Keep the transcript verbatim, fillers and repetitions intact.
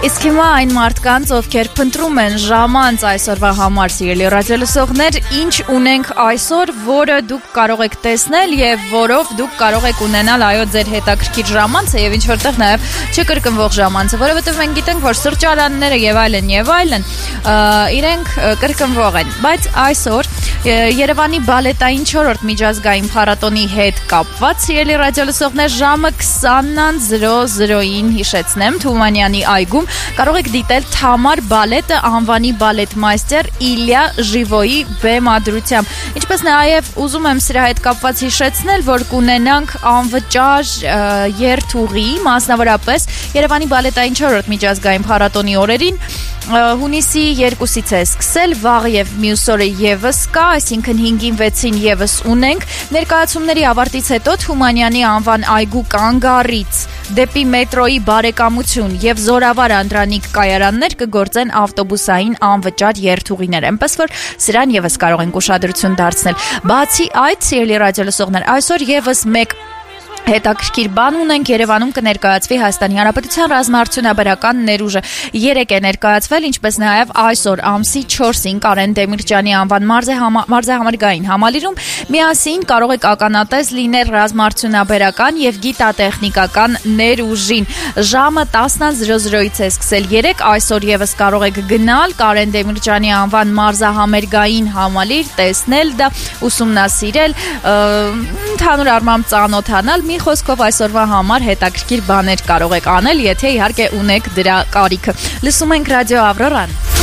Իսկ հիմա այն մարդկանց, ովքեր փնտրում են ժամանց այսօրվա համար, սիրելի ռադիոլսողներ, ինչ ունենք այսօր, որը դուք կարող եք տեսնել եւ որով դուք կարող եք ունենալ այո ձեր հետաքրքիր ժամանցը եւ ինչ որտեղ նաեւ չկրկնվող ժամանցը, որովհետեւ մենք գիտենք, որ սրճարանները եւ այլն եւ այլն իրենք կրկնվող են, բայց այսօր Երևանի բալետային չորրորդ միջազգային փառատոնի հետ կապված, սիրելի ռադիոլսողներ, ժամը քսանն զրո զրոին հիշեցնեմ Թումանյանի այգում կարող եք դիտել Թամար բալետը անվանի բալետմայստեր Իլյա Ժիվոյի բեմադրությամբ։ Ինչպես նաև ուզում եմ սրա հետ կապված հիշեցնել, որ կունենանք անվճար երթուղի, մասնավորապես Երևանի բալետային չորրորդ միջազգային փառատոնի օրերին հունիսի երկուսից է սկսել, վաղ եւ մյուս օրը եւս կա, այսինքն հինգին վեցին եւս ունենք։ Ներկայացումների ավարտից հետո Թումանյանի անվան այգու կանգառից դեպի մետրոյի բարեկամություն եւ Զորավար Անդրանիկ կայարաններ կգործեն ավտոբուսային անվճար երթուղիներ, այնպես որ սրան եւս կարող ենք ուշադրություն դարձնել։ Բացի այդ, սիրելի ռադիոլսողներ, այսօր եւս մեկ հետաքրքիր բան ունենք, Երևանում կներկայացվի Հայաստանի Հանրապետության ռազմաարդյունաբերական ներուժը։ Երեք է ներկայացվել, ինչպես նաև այսօր ամսի չորսին Կարեն Դեմիրճյանի անվան մարզահամարգային համալիրում միասին կարող եք ականատես լինել ռազմաարդյունաբերական եւ գիտատեխնիկական ներուժին։ Ժամը տասն զրո զրոից է սկսել երեկ, այսօր եւս կարող եք գնալ Կարեն Դեմիրճյանի անվան մարզահամերգային համալիր, տեսնել դա, ուսումնասիրել, ընդհանուր առմամբ ծանոթանալ։ Մի խոսքով այսօրվա համար հետաքրքիր բաներ կարող եք անել, եթե իհարկե ունեք դրա կարիքը։ Լսում ենք ռադիո Ավրորան։